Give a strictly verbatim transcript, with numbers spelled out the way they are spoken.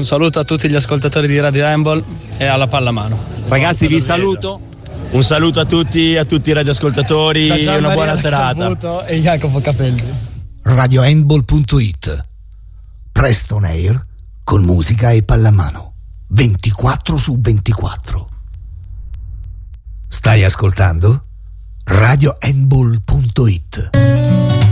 un saluto a tutti gli ascoltatori di Radio Handball e alla pallamano. Ragazzi, vi saluto. Un saluto a tutti, a tutti i radioascoltatori e una buona serata. E Jacopo Capelli. radio handball punto it. Presto on air con musica e pallamano. ventiquattro su ventiquattro. Stai ascoltando radio handball punto it.